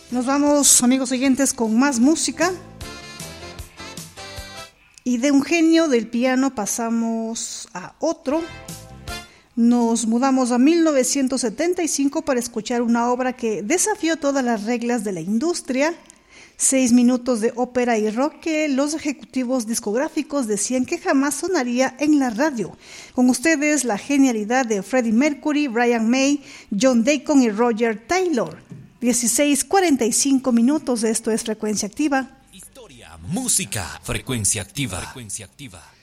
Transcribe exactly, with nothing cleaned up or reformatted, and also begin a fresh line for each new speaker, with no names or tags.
Nos vamos, amigos oyentes, con más música. Y de un genio del piano pasamos a otro. Nos mudamos a mil novecientos setenta y cinco para escuchar una obra que desafió todas las reglas de la industria. Seis minutos de ópera y rock que los ejecutivos discográficos decían que jamás sonaría en la radio. Con ustedes la genialidad de Freddie Mercury, Brian May, John Deacon y Roger Taylor. dieciséis cuarenta y cinco minutos, esto es Frecuencia Activa.
Historia, música, Frecuencia Activa. Frecuencia Activa.